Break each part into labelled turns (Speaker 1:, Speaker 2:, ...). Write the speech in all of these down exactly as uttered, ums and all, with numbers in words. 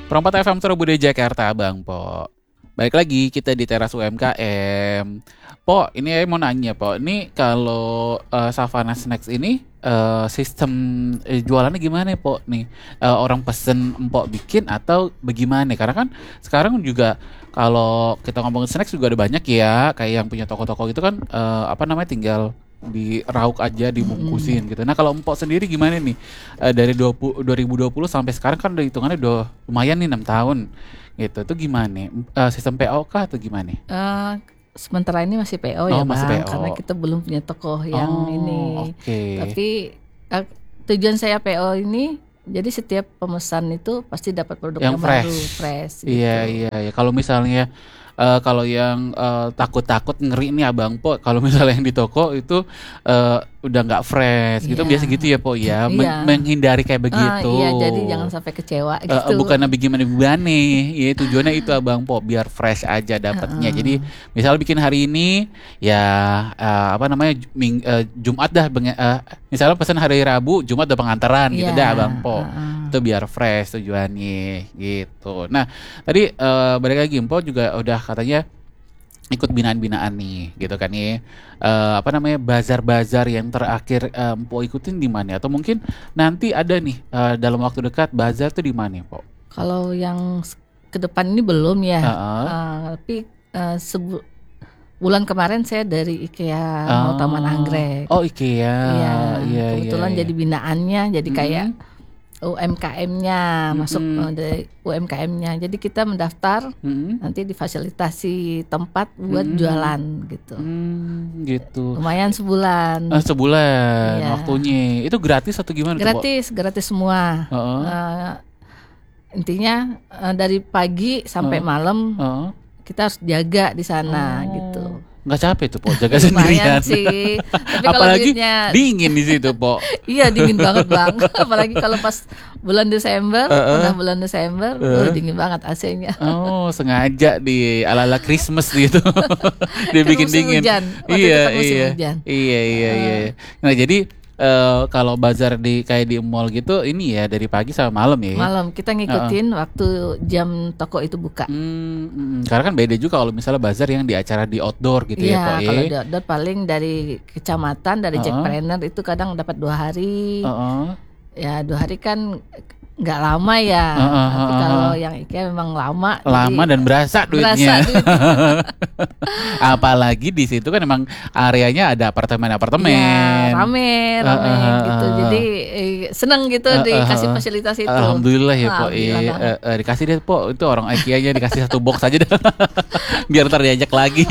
Speaker 1: Perompat F M Surabaya Jakarta, Bang Po. Balik lagi kita di teras U M K M. Po, ini saya mau nanya, Po. Ini kalau uh, Savana Snacks ini uh, sistem uh, jualannya gimana, Po? Nih, uh, orang pesen empok bikin atau bagaimana? Karena kan sekarang juga kalau kita ngomongin snacks juga ada banyak ya, kayak yang punya toko-toko itu kan uh, apa namanya tinggal dirauk aja dibungkusin
Speaker 2: Mm.
Speaker 1: gitu. Nah kalau empok sendiri gimana nih? Eh, dari dua puluh dua ribu dua puluh sampai sekarang kan udah hitungannya udah lumayan nih enam tahun gitu. Itu gimana? Eh, sistem P O kah atau gimana?
Speaker 2: Eh, sementara ini masih P O
Speaker 1: Oh
Speaker 2: ya
Speaker 1: masih
Speaker 2: Bang,
Speaker 1: P O.
Speaker 2: karena kita belum punya toko yang
Speaker 1: Oh
Speaker 2: ini.
Speaker 1: oke.
Speaker 2: Tapi eh, tujuan saya P O ini, jadi setiap pemesan itu pasti dapat produk
Speaker 1: Yang
Speaker 2: yang
Speaker 1: fresh.
Speaker 2: baru, fresh
Speaker 1: Iya
Speaker 2: gitu.
Speaker 1: iya iya. Kalau misalnya eh, kalau yang eh, takut-takut ngeri nih Abang Po, kalau misalnya yang di toko itu eh, udah nggak fresh gitu,
Speaker 2: Iya,
Speaker 1: biasa gitu ya Po ya, Men-
Speaker 2: iya.
Speaker 1: menghindari kayak
Speaker 2: Ah,
Speaker 1: begitu.
Speaker 2: iya, jadi jangan sampai kecewa
Speaker 1: Eh, eh,
Speaker 2: gitu.
Speaker 1: bukan bagaimana gimana ya tujuannya itu Abang Po biar fresh aja dapatnya. Jadi
Speaker 2: Heeh.
Speaker 1: misal bikin hari ini ya eh, apa namanya Ju- Ming- eh, Jumat dah beng- eh, misalnya pesan hari Rabu Jumat udah pengantaran gitu
Speaker 2: Iya,
Speaker 1: dah Abang Po.
Speaker 2: heeh.
Speaker 1: Itu biar fresh tujuannya gitu. Nah tadi eh, balik lagi Po juga udah katanya ikut binaan-binaan nih gitu kan ya. Eh, apa namanya bazar-bazar yang terakhir eh, Empo ikutin di mana atau mungkin nanti ada nih eh, dalam waktu dekat bazar tuh di mana Po?
Speaker 2: Kalau yang s- ke depan ini belum ya.
Speaker 1: Heeh.
Speaker 2: Eh, tapi eh, sebu- bulan kemarin saya dari IKEA mau Taman
Speaker 1: Oh,
Speaker 2: Anggrek.
Speaker 1: oh IKEA,
Speaker 2: Iya,
Speaker 1: iya iya
Speaker 2: kebetulan
Speaker 1: iya.
Speaker 2: jadi binaannya, jadi kayak
Speaker 1: Mm-mm,
Speaker 2: U M K M-nya, masuk
Speaker 1: mm-mm,
Speaker 2: eh, dari U M K M-nya. Jadi kita mendaftar,
Speaker 1: mm-mm,
Speaker 2: nanti difasilitasi tempat buat
Speaker 1: mm-mm,
Speaker 2: jualan gitu.
Speaker 1: mm, gitu.
Speaker 2: Lumayan sebulan.
Speaker 1: Eh, sebulan
Speaker 2: Iya.
Speaker 1: waktunya. Itu gratis atau gimana tuh Po?
Speaker 2: Gratis, gratis semua.
Speaker 1: Heeh,
Speaker 2: Eh, intinya eh, dari pagi sampai
Speaker 1: heeh,
Speaker 2: malam
Speaker 1: heeh.
Speaker 2: kita harus jaga di sana gitu.
Speaker 1: Oh, nggak capek tuh Po jaga
Speaker 2: Lumayan
Speaker 1: sendirian.
Speaker 2: sih. Tapi kalau
Speaker 1: Apalagi
Speaker 2: duitnya,
Speaker 1: dingin di situ Po.
Speaker 2: iya dingin banget Bang. Apalagi kalau pas bulan Desember,
Speaker 1: Heeh,
Speaker 2: udah bulan Desember, uh,
Speaker 1: heeh.
Speaker 2: dingin banget A C-nya.
Speaker 1: Oh, sengaja di ala-ala Christmas gitu. Dia
Speaker 2: Kan
Speaker 1: bikin
Speaker 2: musim
Speaker 1: dingin.
Speaker 2: hujan. Waktu itu
Speaker 1: Iya,
Speaker 2: kan musim
Speaker 1: iya.
Speaker 2: hujan.
Speaker 1: Iya, iya, iya.
Speaker 2: Eh,
Speaker 1: iya. Nah, jadi eh, kalau bazar di kayak di mall gitu ini ya dari pagi sampai malam ya.
Speaker 2: malam kita
Speaker 1: Heeh.
Speaker 2: ngikutin waktu jam toko itu buka.
Speaker 1: Hmm, mm, karena kan beda juga kalau misalnya bazar yang di acara di outdoor gitu ya, Pak
Speaker 2: Iya, kalau
Speaker 1: ya.
Speaker 2: di outdoor paling dari kecamatan, dari
Speaker 1: Heeh,
Speaker 2: Jackpreneur itu kadang dapat dua hari.
Speaker 1: heeh,
Speaker 2: Ya dua hari kan nggak lama ya.
Speaker 1: heeh,
Speaker 2: Tapi
Speaker 1: heeh,
Speaker 2: kalau
Speaker 1: heeh.
Speaker 2: yang IKEA memang lama,
Speaker 1: Lama
Speaker 2: jadi
Speaker 1: dan berasa
Speaker 2: berasa
Speaker 1: duitnya.
Speaker 2: duitnya.
Speaker 1: Apalagi di situ kan emang areanya ada
Speaker 2: Iya,
Speaker 1: apartemen-apartemen.
Speaker 2: rame,
Speaker 1: Eh,
Speaker 2: rame
Speaker 1: eh, eh,
Speaker 2: gitu. Jadi
Speaker 1: eh.
Speaker 2: eh, seneng gitu
Speaker 1: Eh, eh,
Speaker 2: dikasih
Speaker 1: eh.
Speaker 2: fasilitas itu.
Speaker 1: Alhamdulillah ya Po.
Speaker 2: Alhamdulillah
Speaker 1: Eh,
Speaker 2: banget.
Speaker 1: eh, eh, dikasih deh Po. Itu orang IKEA-nya dikasih satu box aja dah. Biar ntar diajak lagi.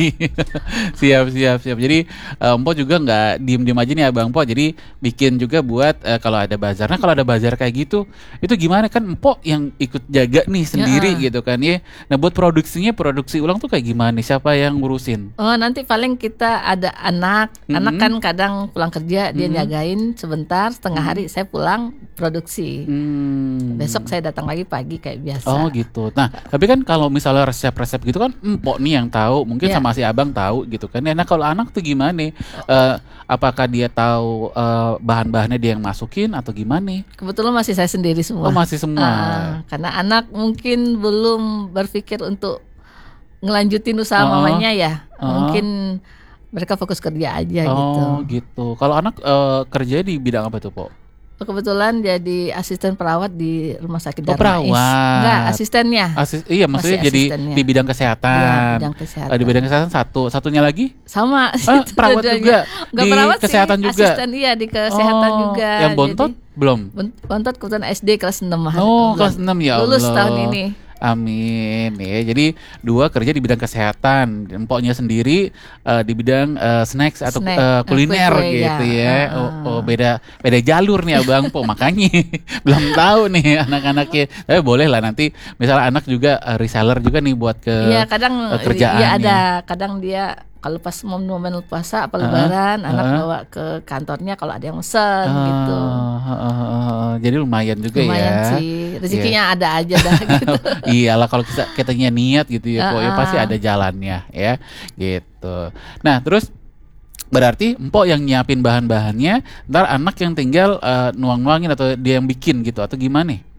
Speaker 1: Siap siap siap. Jadi eh, Empo juga nggak diem-diem aja nih Abang Po. Jadi bikin juga buat eh, kalau ada bazar. Nah kalau ada bazar kayak gitu, itu gimana kan Empo yang ikut jaga nih sendiri
Speaker 2: Ya,
Speaker 1: gitu kan ya. Nah buat produksinya produksi ulang tuh kayak gimana? Siapa yang ngurusin?
Speaker 2: oh nanti paling kita ada anak, anak kan
Speaker 1: Mm-mm,
Speaker 2: kadang pulang kerja dia
Speaker 1: mm-mm,
Speaker 2: jagain sebentar, setengah
Speaker 1: mm-mm,
Speaker 2: hari saya pulang produksi. Besok
Speaker 1: hmm.
Speaker 2: saya datang lagi pagi kayak
Speaker 1: Oh
Speaker 2: biasa.
Speaker 1: gitu. Nah, tapi kan kalau misalnya resep-resep gitu kan empok nih yang tahu, mungkin
Speaker 2: Ya,
Speaker 1: sama si abang tahu gitu kan. Ya, nah kalau anak tuh gimana? Eh, apakah dia tahu eh, bahan-bahannya dia yang masukin atau gimana?
Speaker 2: kebetulan masih saya sendiri
Speaker 1: Oh
Speaker 2: semua.
Speaker 1: masih semua.
Speaker 2: Ah, karena anak mungkin belum berpikir untuk ngelanjutin usaha
Speaker 1: Heeh,
Speaker 2: mamanya ya.
Speaker 1: heeh.
Speaker 2: Mungkin mereka fokus kerja aja gitu.
Speaker 1: Oh gitu. Kalau anak eh, kerja di bidang apa tuh, Po?
Speaker 2: Kebetulan jadi asisten perawat di Rumah Sakit
Speaker 1: Oh
Speaker 2: Darmais. Enggak,
Speaker 1: perawat.
Speaker 2: asistennya.
Speaker 1: Asis, iya
Speaker 2: Masih
Speaker 1: maksudnya jadi
Speaker 2: asistennya.
Speaker 1: di bidang
Speaker 2: Iya,
Speaker 1: kesehatan.
Speaker 2: bidang
Speaker 1: Eh, di
Speaker 2: kesehatan.
Speaker 1: bidang kesehatan satu, satunya lagi?
Speaker 2: Sama
Speaker 1: Ah,
Speaker 2: itu
Speaker 1: perawat
Speaker 2: dua-duanya.
Speaker 1: juga
Speaker 2: Enggak
Speaker 1: di
Speaker 2: perawat sih,
Speaker 1: kesehatan juga.
Speaker 2: asisten iya di kesehatan
Speaker 1: Oh,
Speaker 2: juga.
Speaker 1: yang
Speaker 2: Jadi
Speaker 1: bontot belum?
Speaker 2: bon- bontot kebetulan S D kelas enam hari
Speaker 1: Oh,
Speaker 2: bulan.
Speaker 1: kelas enam ya
Speaker 2: Lulus tahun
Speaker 1: Allah.
Speaker 2: ini.
Speaker 1: Amin ya. Jadi dua kerja di bidang kesehatan, empoknya sendiri eh, di bidang eh, snacks atau
Speaker 2: Snack,
Speaker 1: eh,
Speaker 2: eh,
Speaker 1: kuliner
Speaker 2: kue-kue
Speaker 1: gitu
Speaker 2: ya.
Speaker 1: ya. Oh, oh,
Speaker 2: Heeh.
Speaker 1: beda beda jalur nih Abang Po. Makanya belum tahu nih anak-anaknya. Tapi boleh lah nanti misalnya anak juga eh, reseller juga nih buat ke
Speaker 2: Iya kadang
Speaker 1: eh,
Speaker 2: iya
Speaker 1: kerjaannya.
Speaker 2: ada, kadang dia kalau pas momen-momen puasa apa
Speaker 1: Heeh,
Speaker 2: lebaran anak
Speaker 1: heeh.
Speaker 2: bawa ke kantornya kalau ada yang mesen gitu.
Speaker 1: Ah, heeh, heeh, heeh. Jadi lumayan juga
Speaker 2: Lumayan
Speaker 1: ya.
Speaker 2: sih,
Speaker 1: Iya.
Speaker 2: rezekinya ada aja dah gitu.
Speaker 1: Iyalah kalau kita kitanya niat gitu ya, Po, ya pasti
Speaker 2: Heeh.
Speaker 1: ada jalannya ya, gitu. Nah, terus berarti empok yang nyiapin bahan-bahannya, ntar anak yang tinggal eh, nuang-nuangin atau dia yang bikin gitu atau gimana?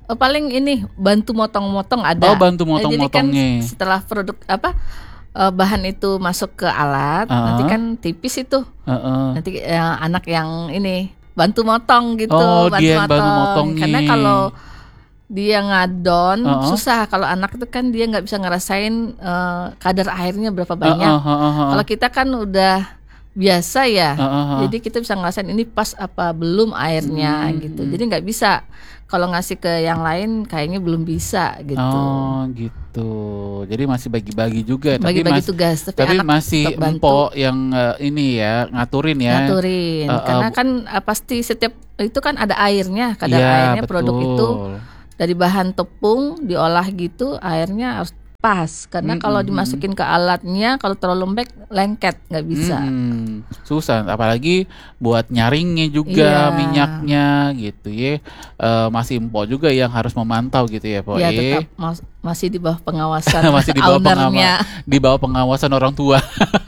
Speaker 2: Oh, paling ini bantu motong-motong ada.
Speaker 1: Oh, bantu
Speaker 2: Nah, jadi kan
Speaker 1: motong-motongnya.
Speaker 2: setelah produk apa eh, bahan itu masuk ke alat,
Speaker 1: Uh-uh.
Speaker 2: nanti kan tipis itu.
Speaker 1: Heeh.
Speaker 2: Nanti eh, anak yang ini bantu motong gitu,
Speaker 1: Oh,
Speaker 2: bantu
Speaker 1: dia yang bantu
Speaker 2: motong.
Speaker 1: motongnya.
Speaker 2: Karena kalau dia ngadon
Speaker 1: Uh-uh.
Speaker 2: susah. Kalau anak itu kan dia nggak bisa ngerasain eh, kadar airnya berapa banyak.
Speaker 1: Heeh, heeh, heeh.
Speaker 2: Kalau kita kan udah biasa ya,
Speaker 1: Heeh, heeh.
Speaker 2: jadi kita bisa ngerasain ini pas apa belum airnya
Speaker 1: Hmm,
Speaker 2: gitu.
Speaker 1: hmm.
Speaker 2: Jadi nggak bisa kalau ngasih ke yang lain kayaknya belum bisa gitu.
Speaker 1: Oh gitu. Jadi masih bagi-bagi juga.
Speaker 2: Bagi-bagi
Speaker 1: tapi mas-
Speaker 2: tugas, tapi,
Speaker 1: tapi
Speaker 2: anak
Speaker 1: masih
Speaker 2: tetap bantu
Speaker 1: empok yang eh, ini ya ngaturin ya.
Speaker 2: ngaturin.
Speaker 1: Eh, eh,
Speaker 2: Karena
Speaker 1: bu-
Speaker 2: kan eh, pasti setiap itu kan ada airnya, kadar
Speaker 1: Iya,
Speaker 2: airnya produk itu
Speaker 1: betul.
Speaker 2: dari bahan tepung diolah gitu airnya harus pas. Karena
Speaker 1: Mm-mm,
Speaker 2: kalau
Speaker 1: mm-mm.
Speaker 2: dimasukin ke alatnya kalau terlalu lembek lengket nggak bisa.
Speaker 1: Mm-mm. Susah, apalagi buat nyaringnya juga
Speaker 2: Iya.
Speaker 1: minyaknya gitu ya. Eh, masih empok juga yang harus memantau gitu ya, Po.
Speaker 2: Ya
Speaker 1: eh.
Speaker 2: tetap mas- masih di bawah pengawasan
Speaker 1: Masih di bawah
Speaker 2: ownernya.
Speaker 1: di bawah pengawasan orang tua.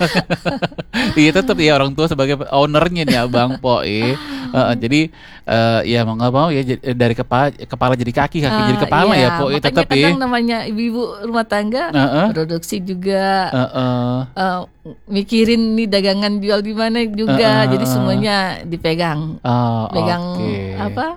Speaker 1: Iya tetap ya orang tua sebagai ownernya nih Abang Po. Eh. Eh, jadi eh, ya mau nggak mau ya j- dari kepala kepala jadi kaki, kaki jadi
Speaker 2: Ah,
Speaker 1: kepala
Speaker 2: iya.
Speaker 1: ya Po. Eh,
Speaker 2: Makanya
Speaker 1: tetap ya.
Speaker 2: kadang namanya ibu-ibu rumah tangga
Speaker 1: Heeh.
Speaker 2: produksi juga
Speaker 1: Heeh.
Speaker 2: eh, mikirin nih dagangan jual di mana juga.
Speaker 1: Heeh,
Speaker 2: Jadi
Speaker 1: heeh.
Speaker 2: semuanya dipegang.
Speaker 1: Oh,
Speaker 2: Pegang
Speaker 1: oke.
Speaker 2: apa?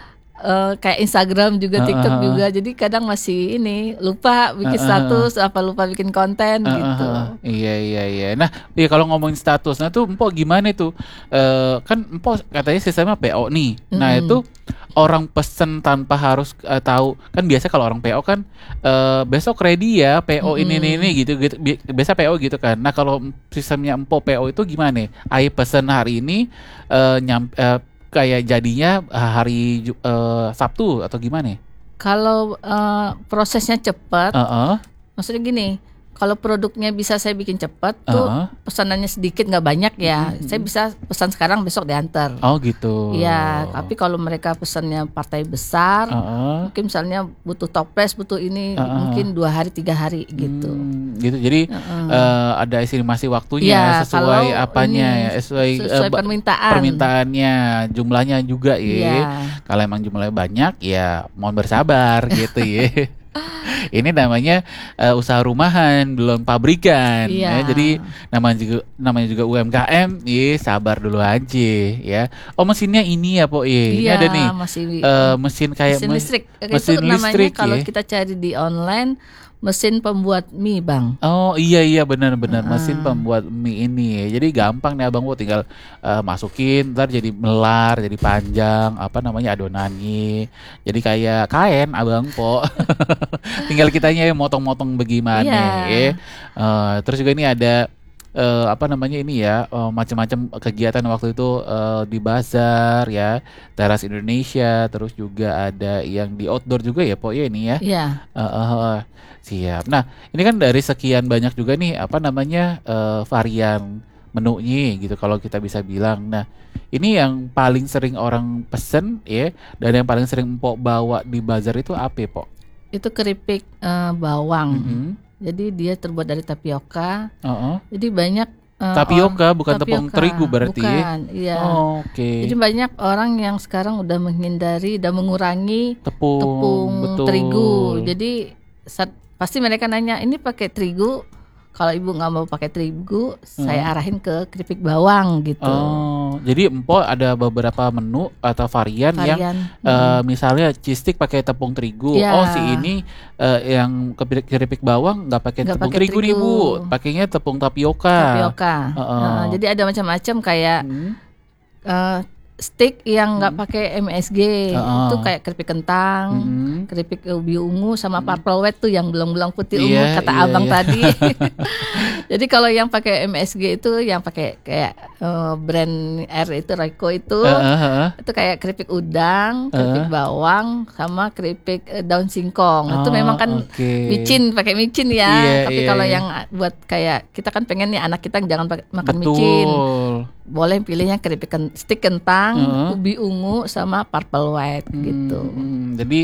Speaker 2: eh, kayak Instagram juga,
Speaker 1: Heeh,
Speaker 2: TikTok
Speaker 1: heeh.
Speaker 2: juga. Jadi kadang masih ini lupa bikin
Speaker 1: Heeh,
Speaker 2: status, apa lupa bikin konten
Speaker 1: Heeh,
Speaker 2: gitu.
Speaker 1: heeh. Iya iya iya. Nah, iya kalau ngomongin status, nah tuh Empok gimana tuh? Eh kan Empok katanya sistemnya P O nih. Nah,
Speaker 2: Mm-mm.
Speaker 1: itu orang pesen tanpa harus eh, tahu. Kan biasa kalau orang P O kan eh besok ready ya P O ini ini
Speaker 2: Mm-mm.
Speaker 1: ini gitu gitu. Bi- Biasa P O gitu kan. Nah, kalau sistemnya Empok P O itu gimana? Ayo pesen hari ini eh nyam eh, kayak jadinya hari Ju- eh, Sabtu atau gimana?
Speaker 2: Kalau eh, prosesnya cepat,
Speaker 1: Heeh.
Speaker 2: maksudnya gini, kalau produknya bisa saya bikin cepat tuh
Speaker 1: Heeh.
Speaker 2: pesanannya sedikit nggak banyak ya,
Speaker 1: Mm-mm.
Speaker 2: saya bisa pesan sekarang besok diantar.
Speaker 1: Oh gitu.
Speaker 2: Iya, tapi kalau mereka pesannya partai besar,
Speaker 1: Heeh.
Speaker 2: mungkin misalnya butuh toples, butuh ini,
Speaker 1: Uh-uh.
Speaker 2: mungkin dua hari tiga hari gitu.
Speaker 1: Hmm, gitu. Jadi
Speaker 2: Heeh.
Speaker 1: eh, ada estimasi waktunya
Speaker 2: Iya,
Speaker 1: sesuai
Speaker 2: kalau
Speaker 1: apanya
Speaker 2: ini
Speaker 1: ya, sesuai,
Speaker 2: sesuai
Speaker 1: eh, ba-
Speaker 2: permintaan.
Speaker 1: permintaannya, jumlahnya juga ya.
Speaker 2: Iya.
Speaker 1: Kalau emang jumlahnya banyak ya mohon bersabar gitu ya. Ini namanya eh, usaha rumahan, belum pabrikan.
Speaker 2: Iya.
Speaker 1: Ya. Jadi namanya juga namanya juga U M K M, ya sabar dulu aja ya. Oh mesinnya ini ya, Po. Iya, ini
Speaker 2: Iya,
Speaker 1: ada nih.
Speaker 2: masih
Speaker 1: eh, mesin kayak
Speaker 2: mesin
Speaker 1: me-
Speaker 2: listrik.
Speaker 1: mesin
Speaker 2: itu namanya
Speaker 1: listrik
Speaker 2: kalau
Speaker 1: ya.
Speaker 2: kita cari di online mesin pembuat mie, Bang.
Speaker 1: Oh iya iya benar-benar
Speaker 2: Heeh.
Speaker 1: mesin pembuat mie ini ya. Jadi gampang nih Abang Bu tinggal eh, masukin ntar jadi melar, jadi panjang apa namanya adonannya. Jadi kayak kain Abang Po. Tinggal kitanya yang motong-motong bagaimana
Speaker 2: Iya.
Speaker 1: ya. Eh, terus juga ini ada eh, apa namanya ini ya eh, macam-macam kegiatan waktu itu eh, di bazar ya, Teras Indonesia, terus juga ada yang di outdoor juga ya Po ya ini ya.
Speaker 2: Iya.
Speaker 1: Eh, eh, eh, siap. Nah, ini kan dari sekian banyak juga nih apa namanya eh, varian menunya gitu kalau kita bisa bilang. Nah, ini yang paling sering orang pesen ya dan yang paling sering Empok bawa di bazar itu apa, Po?
Speaker 2: Itu keripik eh, bawang.
Speaker 1: Mhm.
Speaker 2: Jadi dia terbuat dari tapioka.
Speaker 1: Heeh.
Speaker 2: Jadi banyak eh,
Speaker 1: Tapioka
Speaker 2: orang-
Speaker 1: bukan tepung
Speaker 2: tapioka.
Speaker 1: terigu berarti ya?
Speaker 2: Bukan, iya.
Speaker 1: Oh, Oke.
Speaker 2: Jadi banyak orang yang sekarang udah menghindari dan mengurangi
Speaker 1: Tepung,
Speaker 2: tepung
Speaker 1: betul.
Speaker 2: terigu. Jadi saat- pasti mereka nanya ini pakai terigu. Kalau ibu nggak mau pakai terigu, saya arahin ke keripik bawang gitu.
Speaker 1: Oh, jadi Empok ada beberapa menu atau varian, yang
Speaker 2: Varian.
Speaker 1: eh, misalnya cheese stick pakai tepung terigu.
Speaker 2: Iya.
Speaker 1: Oh, si ini eh, yang keripik, keripik bawang nggak pakai
Speaker 2: Nggak
Speaker 1: tepung
Speaker 2: pakai
Speaker 1: terigu nih,
Speaker 2: terigu.
Speaker 1: Bu. Pakainya tepung tapioka.
Speaker 2: Tapioka.
Speaker 1: Heeh.
Speaker 2: Nah, jadi ada macam-macam kayak
Speaker 1: Hmm.
Speaker 2: eh, stick yang nggak pakai M S G.
Speaker 1: Heeh.
Speaker 2: Itu kayak keripik kentang,
Speaker 1: Mm-mm.
Speaker 2: keripik ubi ungu sama purple wheat tuh yang belang-belang putih ungu
Speaker 1: Iya,
Speaker 2: kata
Speaker 1: iya,
Speaker 2: abang
Speaker 1: iya.
Speaker 2: tadi. Jadi kalau yang pakai M S G itu yang pakai kayak eh, brand R itu Royco itu
Speaker 1: Heeh, heeh.
Speaker 2: itu kayak keripik udang, keripik bawang sama keripik eh, daun singkong. Itu
Speaker 1: Oh,
Speaker 2: memang kan
Speaker 1: oke.
Speaker 2: micin, pakai micin ya.
Speaker 1: Iya,
Speaker 2: Tapi
Speaker 1: iya,
Speaker 2: kalau
Speaker 1: iya.
Speaker 2: yang buat kayak kita kan pengen nih anak kita jangan pakai makan micin.
Speaker 1: Betul.
Speaker 2: Boleh pilihnya keripik ken- stick kentang,
Speaker 1: Heeh.
Speaker 2: ubi ungu sama purple white gitu.
Speaker 1: Hmm, jadi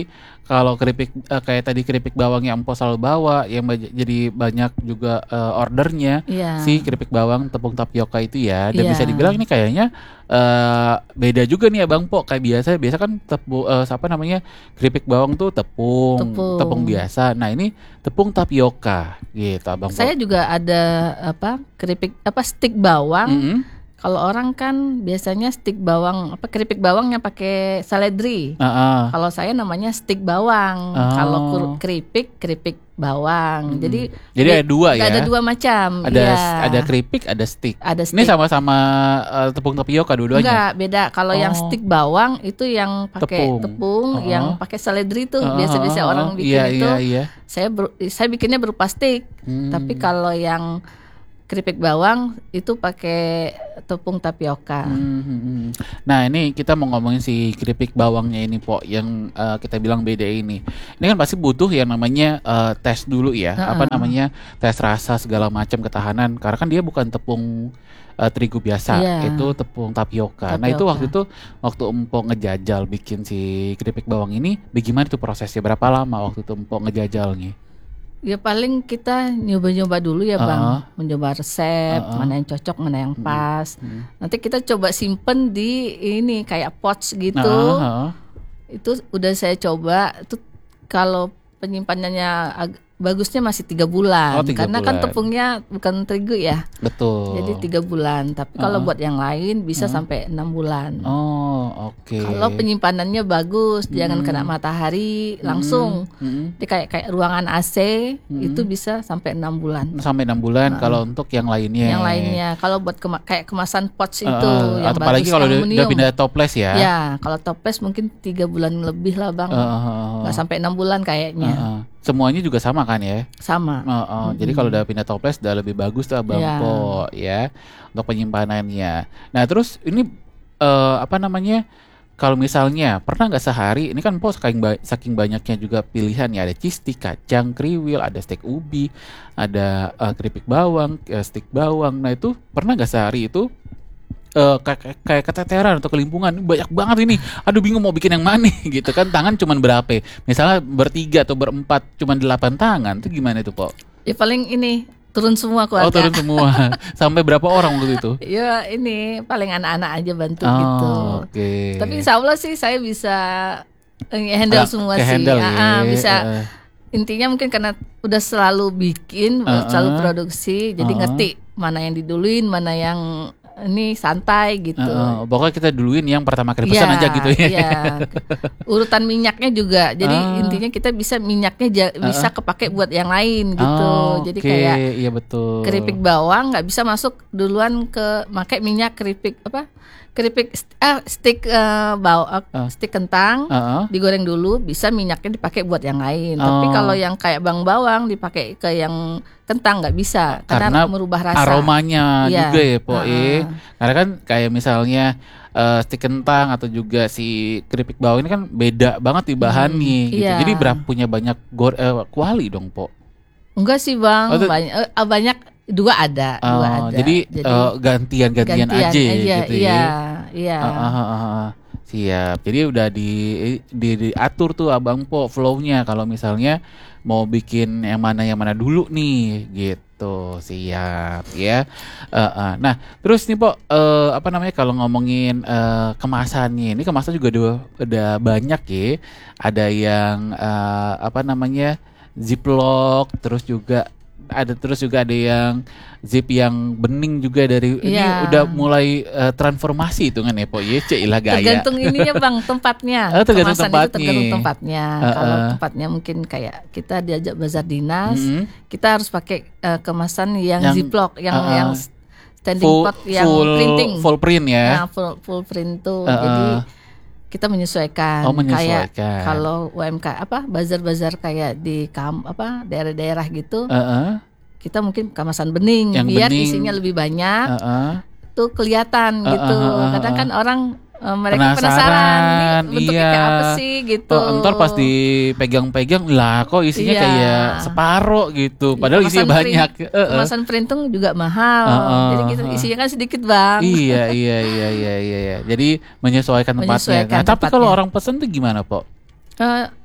Speaker 1: kalau keripik eh, kayak tadi keripik bawang yang Empo selalu bawa, yang baj- jadi banyak juga eh, ordernya
Speaker 2: Iya.
Speaker 1: si keripik bawang tepung tapioka itu ya. Dan
Speaker 2: Iya.
Speaker 1: bisa dibilang ini kayaknya eh, beda juga nih Abang Po. Kayak biasa, biasa kan tepung eh, apa namanya keripik bawang tuh tepung,
Speaker 2: Tepung.
Speaker 1: tepung biasa. Nah ini tepung tapioka gitu Abang Po.
Speaker 2: Saya juga ada apa keripik apa stik bawang.
Speaker 1: Mm-mm.
Speaker 2: Kalau orang kan biasanya stik bawang apa keripik bawangnya pakai seledri.
Speaker 1: Ah, ah.
Speaker 2: Kalau saya namanya stik bawang.
Speaker 1: Oh.
Speaker 2: Kalau kur- keripik keripik bawang.
Speaker 1: Hmm.
Speaker 2: Jadi
Speaker 1: Jadi ada dua
Speaker 2: nggak
Speaker 1: ya?
Speaker 2: Ada dua macam.
Speaker 1: Ada
Speaker 2: Iya.
Speaker 1: ada keripik, ada stick.
Speaker 2: Ada
Speaker 1: Ini
Speaker 2: stik.
Speaker 1: sama-sama eh, tepung tapioka dua-duanya.
Speaker 2: Enggak, beda. Kalau yang
Speaker 1: Oh.
Speaker 2: stik bawang itu yang pakai
Speaker 1: Tepung.
Speaker 2: tepung,
Speaker 1: Oh.
Speaker 2: yang pakai seledri tuh
Speaker 1: Ah,
Speaker 2: biasa-biasa
Speaker 1: ah, ah,
Speaker 2: orang
Speaker 1: ah.
Speaker 2: bikin
Speaker 1: Iya,
Speaker 2: itu.
Speaker 1: Iya, iya.
Speaker 2: Saya ber- saya bikinnya berupa stik.
Speaker 1: Hmm.
Speaker 2: Tapi kalau yang keripik bawang itu pakai tepung tapioka.
Speaker 1: Hmm, hmm, hmm. Nah ini kita mau ngomongin si keripik bawangnya ini Po, yang eh, kita bilang beda ini. Ini kan pasti butuh yang namanya eh, tes dulu ya,
Speaker 2: Ha-ha.
Speaker 1: apa namanya tes rasa segala macam ketahanan. Karena kan dia bukan tepung eh, terigu biasa,
Speaker 2: Iya.
Speaker 1: itu tepung tapioka. Nah itu
Speaker 2: Tapioka.
Speaker 1: waktu itu waktu Empo ngejajal bikin si keripik bawang ini, bagaimana tuh prosesnya? Berapa lama waktu itu Empo ngejajalnya?
Speaker 2: Ya paling kita nyoba-nyoba dulu ya Bang,
Speaker 1: Uh-uh.
Speaker 2: mencoba resep,
Speaker 1: Uh-uh.
Speaker 2: mana yang cocok, mana yang pas.
Speaker 1: Hmm.
Speaker 2: Nanti kita coba simpen di ini kayak pots gitu.
Speaker 1: Ah, ah, ah.
Speaker 2: Itu udah saya coba. Itu kalau penyimpanannya ag- bagusnya masih tiga bulan,
Speaker 1: Oh, tiga
Speaker 2: karena kan
Speaker 1: bulan.
Speaker 2: tepungnya bukan terigu ya.
Speaker 1: Betul.
Speaker 2: Jadi tiga bulan. Tapi kalau
Speaker 1: Uh-uh.
Speaker 2: buat yang lain bisa
Speaker 1: Uh-uh.
Speaker 2: sampai enam bulan.
Speaker 1: Oh, oke.
Speaker 2: Kalau penyimpanannya bagus, jangan
Speaker 1: Hmm.
Speaker 2: kena matahari langsung.
Speaker 1: Mm-mm.
Speaker 2: Di kayak kayak ruangan A C itu bisa sampai enam bulan.
Speaker 1: Sampai enam bulan kalau untuk yang lainnya.
Speaker 2: Yang lainnya, kalau buat kema- kayak kemasan pots itu
Speaker 1: Heeh,
Speaker 2: yang
Speaker 1: atau apalagi
Speaker 2: bagus,
Speaker 1: kalau udah, udah
Speaker 2: aluminium.
Speaker 1: pindah toples ya.
Speaker 2: Ya, kalau toples mungkin tiga bulan lebih lah Bang.
Speaker 1: Heeh,
Speaker 2: Nggak sampai enam bulan kayaknya.
Speaker 1: heeh. Semuanya juga sama kan ya.
Speaker 2: Sama.
Speaker 1: Heeh, Jadi kalau udah pindah toples udah lebih bagus tuh Abang
Speaker 2: Iya.
Speaker 1: Po ya untuk penyimpanannya. Nah terus ini eh, apa namanya? Kalau misalnya pernah nggak sehari, ini kan Po saking, ba- saking banyaknya juga pilihan ya, ada cheese stick, kacang kriwil, ada steak ubi, ada eh, keripik bawang, eh, stick bawang. Nah itu pernah nggak sehari itu eh, kayak kayak- kayak keteteran atau kelimpungan, banyak banget ini, aduh bingung mau bikin yang mana gitu kan, tangan cuman berapa? Misalnya bertiga atau berempat cuman delapan tangan, itu gimana itu Po?
Speaker 2: Ya paling ini turun semua
Speaker 1: Oh
Speaker 2: keluarga.
Speaker 1: turun semua. Sampai berapa orang waktu itu?
Speaker 2: Ya ini paling anak-anak aja bantu
Speaker 1: Oh,
Speaker 2: gitu.
Speaker 1: oke.
Speaker 2: Tapi insya Allah sih saya bisa eh, handle
Speaker 1: Ah,
Speaker 2: semua
Speaker 1: ke
Speaker 2: sih.
Speaker 1: handle
Speaker 2: Ah,
Speaker 1: ya.
Speaker 2: ah, bisa.
Speaker 1: Eh,
Speaker 2: Intinya mungkin karena udah selalu bikin,
Speaker 1: Uh-uh.
Speaker 2: selalu produksi, jadi
Speaker 1: Uh-uh.
Speaker 2: ngerti mana yang diduluin, mana yang ini santai gitu.
Speaker 1: eh, eh, pokoknya kita duluin yang pertama kali pesan
Speaker 2: Iya,
Speaker 1: aja gitu ya.
Speaker 2: iya. Urutan minyaknya juga. Jadi
Speaker 1: Ah.
Speaker 2: intinya kita bisa minyaknya ja- bisa kepake buat yang lain gitu.
Speaker 1: Oh,
Speaker 2: Jadi
Speaker 1: oke.
Speaker 2: kayak
Speaker 1: Iya betul.
Speaker 2: keripik bawang nggak bisa masuk duluan ke pakai minyak keripik apa? Keripik st- ah stick eh, bawang,
Speaker 1: Ah.
Speaker 2: stick kentang.
Speaker 1: Heeh.
Speaker 2: Digoreng dulu, bisa minyaknya dipakai buat yang lain. Tapi
Speaker 1: Oh.
Speaker 2: kalau yang kayak bang bawang dipakai ke yang kentang nggak bisa
Speaker 1: Karena
Speaker 2: karena, merubah rasa.
Speaker 1: aromanya
Speaker 2: Iya.
Speaker 1: juga ya Po. eh.
Speaker 2: Ah.
Speaker 1: Karena kan kayak misalnya eh, stik kentang atau juga si keripik bawang ini kan beda banget di bahannya gitu.
Speaker 2: iya.
Speaker 1: Jadi berapa punya banyak gor eh, kuali dong Po.
Speaker 2: Enggak sih bang,
Speaker 1: Oh, itu-
Speaker 2: banyak eh, banyak dua ada, dua
Speaker 1: Oh,
Speaker 2: ada.
Speaker 1: jadi eh, gantian-gantian aja
Speaker 2: aja,
Speaker 1: gitu
Speaker 2: iya,
Speaker 1: ya.
Speaker 2: iya.
Speaker 1: Ah, ah, ah, ah. Siap. Jadi udah di, di diatur tuh Abang Po flow-nya kalau misalnya mau bikin yang mana yang mana dulu nih gitu. Siap ya. Eh, eh. Nah, terus nih Po eh, apa namanya kalau ngomongin eh, kemasannya. Ini kemasan juga udah, udah banyak ya. Ada yang eh, apa namanya? Ziplock, terus juga ada terus juga ada yang zip yang bening juga dari ini
Speaker 2: Iya.
Speaker 1: udah mulai eh, transformasi itu kan ya Po ya, cailah gaya.
Speaker 2: Tergantung ininya bang, tempatnya.
Speaker 1: Oh, tergantung
Speaker 2: Kemasan
Speaker 1: tempatnya.
Speaker 2: itu tergantung tempatnya.
Speaker 1: Uh-uh.
Speaker 2: Kalau tempatnya mungkin kayak kita diajak bazar dinas,
Speaker 1: Mm-mm.
Speaker 2: kita harus pakai eh, kemasan yang,
Speaker 1: Yang,
Speaker 2: ziplock, yang
Speaker 1: uh-uh.
Speaker 2: yang standing
Speaker 1: full,
Speaker 2: pot, yang
Speaker 1: full,
Speaker 2: printing.
Speaker 1: full print ya.
Speaker 2: Nah, full full print tuh.
Speaker 1: Uh-uh.
Speaker 2: Jadi kita menyesuaikan.
Speaker 1: Oh,
Speaker 2: Kayak
Speaker 1: menyesuaikan.
Speaker 2: kalau U M K apa bazar-bazar kayak di kam apa daerah-daerah gitu,
Speaker 1: Heeh,
Speaker 2: kita mungkin kemasan bening
Speaker 1: Yang
Speaker 2: biar
Speaker 1: bening.
Speaker 2: isinya lebih banyak.
Speaker 1: heeh.
Speaker 2: Tuh kelihatan
Speaker 1: Uh,
Speaker 2: gitu.
Speaker 1: uh, uh, uh,
Speaker 2: Kadang
Speaker 1: uh.
Speaker 2: kan orang eh, mereka
Speaker 1: Penasaran,
Speaker 2: penasaran, nih bentuknya
Speaker 1: iya.
Speaker 2: kayak apa sih gitu.
Speaker 1: Oh, ntar pas dipegang-pegang lah kok isinya
Speaker 2: Iya.
Speaker 1: kayak separuh gitu.
Speaker 2: Iya,
Speaker 1: Padahal
Speaker 2: kemasan
Speaker 1: isinya banyak.
Speaker 2: print-
Speaker 1: Heeh.
Speaker 2: Kemasan printung juga mahal.
Speaker 1: Uh-uh,
Speaker 2: Jadi kita
Speaker 1: uh-uh.
Speaker 2: isinya kan sedikit bang.
Speaker 1: Iya, iya, iya, iya, iya, iya. Jadi menyesuaikan tempatnya.
Speaker 2: Menyesuaikan
Speaker 1: Nah, tapi
Speaker 2: tempatnya.
Speaker 1: kalau orang pesen tuh gimana, Po?
Speaker 2: Eh,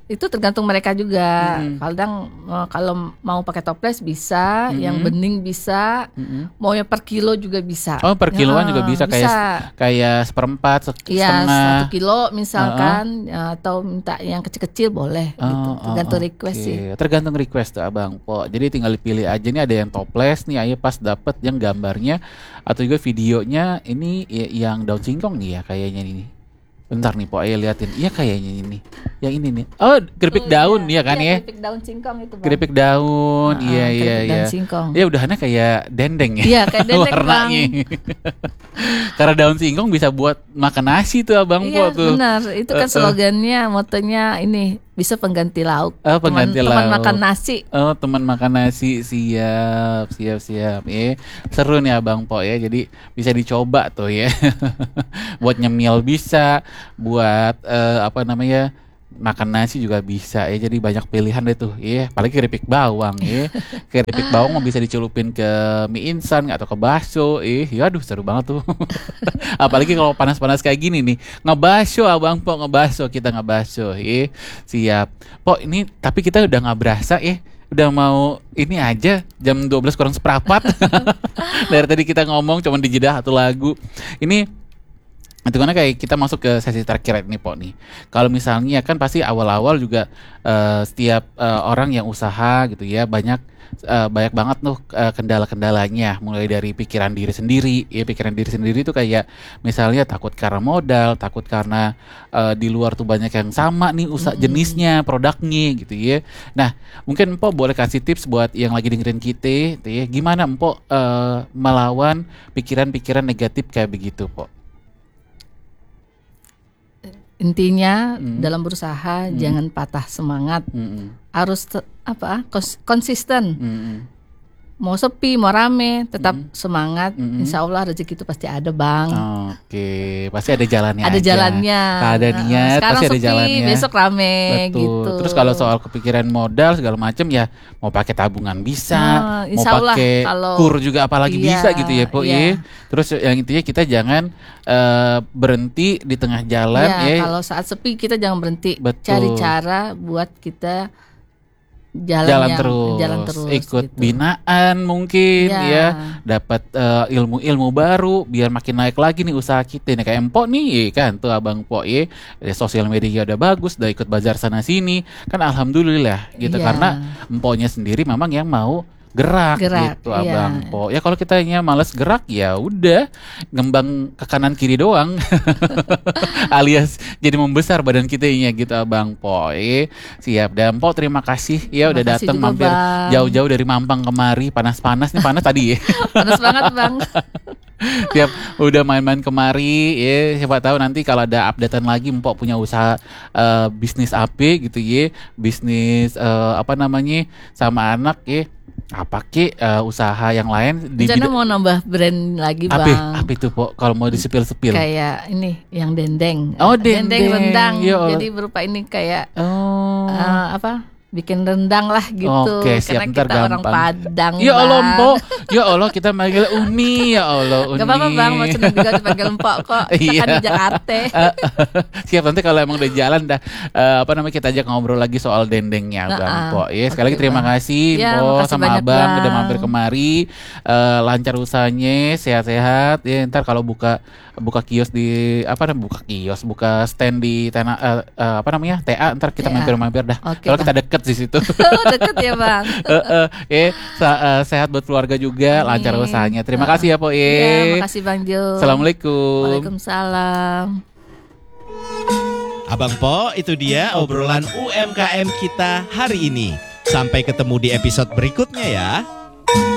Speaker 2: Itu tergantung mereka juga.
Speaker 1: Mm-mm.
Speaker 2: Kadang eh, kalau mau pakai toples bisa,
Speaker 1: Mm-mm.
Speaker 2: yang bening bisa,
Speaker 1: Mm-mm.
Speaker 2: mau yang per kilo juga bisa.
Speaker 1: Oh, per kiloan
Speaker 2: Ya,
Speaker 1: juga bisa, kayak kayak seperempat, se-
Speaker 2: Iya,
Speaker 1: setengah.
Speaker 2: satu kilo misalkan, ya, atau minta yang kecil-kecil boleh,
Speaker 1: Oh,
Speaker 2: gitu.
Speaker 1: oh,
Speaker 2: Tergantung
Speaker 1: oke.
Speaker 2: request sih.
Speaker 1: Tergantung request tuh Abang Po. Jadi tinggal dipilih aja nih, ada yang toples nih, ayo pas dapet yang gambarnya atau juga videonya ini y- yang daun singkong nih ya kayaknya ini. Bentar nih Po, ayo liatin. Iya kayaknya ini. Yang ini nih. Oh, keripik
Speaker 2: Oh,
Speaker 1: daun
Speaker 2: iya.
Speaker 1: ya kan
Speaker 2: Iya,
Speaker 1: ya?
Speaker 2: keripik daun singkong itu, Bang.
Speaker 1: Keripik daun.
Speaker 2: Heeh,
Speaker 1: Iya iya
Speaker 2: keripik
Speaker 1: iya.
Speaker 2: daun singkong.
Speaker 1: Ya udahannya kayak dendeng ya.
Speaker 2: Iya, kayak dendeng,
Speaker 1: warnanya. Karena daun singkong bisa buat makan nasi tuh Abang Po
Speaker 2: Iya,
Speaker 1: tuh.
Speaker 2: benar. Itu kan
Speaker 1: Eh, eh.
Speaker 2: slogannya, motonya ini, bisa pengganti lauk.
Speaker 1: Oh, pengganti
Speaker 2: teman, teman
Speaker 1: lauk.
Speaker 2: makan nasi.
Speaker 1: Oh, teman makan nasi, siap, siap, siap. Ya, seru nih Abang Po ya. Jadi bisa dicoba tuh ya. Buat nyemil bisa, buat eh, apa namanya? Makan nasi juga bisa ya. Jadi banyak pilihan deh tuh. Ya, apalagi keripik bawang ya. Keripik bawang mau bisa dicelupin ke mie instan atau ke bakso. Eh, ya aduh seru banget tuh. Apalagi kalau panas-panas kayak gini nih. Ngebakso Abang Po, ngebakso kita ngebakso. Eh, siap. Po, ini tapi kita udah nggak berasa ya. Udah mau ini aja jam dua belas kurang seperempat. Dari tadi kita ngomong cuma dijeda satu lagu. Ini itu karena kayak kita masuk ke sesi terakhir nih Po nih. Kalau misalnya kan pasti awal-awal juga eh, setiap eh, orang yang usaha gitu ya banyak eh, banyak banget tuh eh, kendala-kendalanya, mulai dari pikiran diri sendiri. Ya pikiran diri sendiri itu kayak misalnya takut karena modal, takut karena eh, di luar tuh banyak yang sama nih usaha jenisnya, produknya gitu ya. Nah, mungkin Empok boleh kasih tips buat yang lagi dengerin kita, gitu ya. Gimana Empok eh, melawan pikiran-pikiran negatif kayak begitu, Po?
Speaker 2: Intinya
Speaker 1: Hmm.
Speaker 2: dalam berusaha jangan patah semangat.
Speaker 1: Mm-mm.
Speaker 2: Harus te- apa? kons- konsisten.
Speaker 1: Mm-mm.
Speaker 2: Mau sepi, mau rame, tetap
Speaker 1: Mm-mm.
Speaker 2: semangat.
Speaker 1: Mm-mm.
Speaker 2: Insya Allah rezeki itu pasti ada, Bang.
Speaker 1: Oke, pasti ada jalannya
Speaker 2: Ada
Speaker 1: aja.
Speaker 2: jalannya.
Speaker 1: Ada
Speaker 2: Nah,
Speaker 1: niat,
Speaker 2: sekarang
Speaker 1: pasti ada
Speaker 2: sepi,
Speaker 1: jalannya.
Speaker 2: besok rame
Speaker 1: Betul.
Speaker 2: gitu.
Speaker 1: Terus kalau soal kepikiran modal segala macam ya mau pakai tabungan bisa,
Speaker 2: Nah,
Speaker 1: mau
Speaker 2: insya Allah
Speaker 1: pakai
Speaker 2: kalau-
Speaker 1: kur juga apalagi
Speaker 2: Iya,
Speaker 1: bisa gitu ya, Po.
Speaker 2: iya.
Speaker 1: ya. Terus yang intinya kita jangan eh, berhenti di tengah jalan
Speaker 2: Ya,
Speaker 1: ya.
Speaker 2: kalau saat sepi kita jangan berhenti.
Speaker 1: Betul.
Speaker 2: Cari cara buat kita jalan,
Speaker 1: Jalan
Speaker 2: yang-
Speaker 1: terus,
Speaker 2: jalan terus
Speaker 1: ikut
Speaker 2: gitu.
Speaker 1: binaan mungkin
Speaker 2: Ya.
Speaker 1: ya, dapat eh, ilmu-ilmu baru biar makin naik lagi nih usaha kita nih kayak Empok nih kan tuh Abang Po ya, eh, sosial media udah bagus, udah ikut bazar sana sini kan alhamdulillah gitu
Speaker 2: Iya.
Speaker 1: karena Empoknya sendiri memang yang mau gerak,
Speaker 2: Gerak,
Speaker 1: gitu
Speaker 2: iya.
Speaker 1: Abang Po. Ya kalau kitanya males gerak ya udah ngembang ke kanan kiri doang. Alias jadi membesar badan kitanya gitu Abang Po. Eh, siap. Dan Po terima kasih ya udah
Speaker 2: Makasih
Speaker 1: datang
Speaker 2: juga,
Speaker 1: mampir
Speaker 2: Bang.
Speaker 1: jauh-jauh dari Mampang kemari, panas-panas nih panas tadi ya.
Speaker 2: Panas banget, Bang.
Speaker 1: Siap, udah main-main kemari ya, siapa tahu nanti kalau ada updatean lagi Mpok punya usaha eh, bisnis A P gitu ya, bisnis eh, apa namanya sama anak ya, apa ke eh, usaha yang lain di
Speaker 2: Rencana
Speaker 1: bidang
Speaker 2: mau nambah brand lagi,
Speaker 1: apa
Speaker 2: Bang.
Speaker 1: apa itu Pok kalau mau disepil-sepil.
Speaker 2: Kayak ini yang dendeng.
Speaker 1: Oh, dendeng.
Speaker 2: rendang.
Speaker 1: Ya Allah.
Speaker 2: Jadi berupa ini kayak
Speaker 1: Oh.
Speaker 2: eh, apa? Bikin rendang lah gitu.
Speaker 1: Oke, siap,
Speaker 2: Karena
Speaker 1: ntar
Speaker 2: kita orang
Speaker 1: gampang.
Speaker 2: Padang.
Speaker 1: Ya Allah
Speaker 2: Bang.
Speaker 1: Mpok, ya Allah kita manggil Uni, ya Allah Uni.
Speaker 2: Gak apa-apa, Bang, mau senang juga dipanggil Mpok kok. Kita
Speaker 1: Iya.
Speaker 2: kan di Jakarta.
Speaker 1: Siap, nanti kalau emang udah jalan dah eh, apa namanya kita ajak ngobrol lagi soal dendengnya
Speaker 2: Nah,
Speaker 1: Bang
Speaker 2: ah.
Speaker 1: Po. Ya, sekali lagi
Speaker 2: Oke,
Speaker 1: terima
Speaker 2: Bang.
Speaker 1: kasih
Speaker 2: Ya,
Speaker 1: Po
Speaker 2: makasih
Speaker 1: sama
Speaker 2: banyak,
Speaker 1: Abang udah
Speaker 2: Bang.
Speaker 1: mampir kemari. Eh, lancar usahanya, sehat-sehat. Ya, ntar kalau buka buka kios di apa namanya buka kios, buka stand di tanah eh, eh, apa namanya T A, ntar kita
Speaker 2: T A.
Speaker 1: mampir-mampir dah.
Speaker 2: Oke,
Speaker 1: Kalau
Speaker 2: Bang.
Speaker 1: kita deket di situ.
Speaker 2: Oh, deket ya, Bang.
Speaker 1: Eh, eh, eh, sa- eh, sehat buat keluarga juga,
Speaker 2: Amin.
Speaker 1: lancar usahanya. Terima
Speaker 2: Ah.
Speaker 1: kasih ya Po.
Speaker 2: Iya,
Speaker 1: Ya.
Speaker 2: makasih Bang Jo.
Speaker 1: Assalamualaikum.
Speaker 2: Waalaikumsalam.
Speaker 3: Abang Po, itu dia obrolan U M K M kita hari ini. Sampai ketemu di episode berikutnya ya.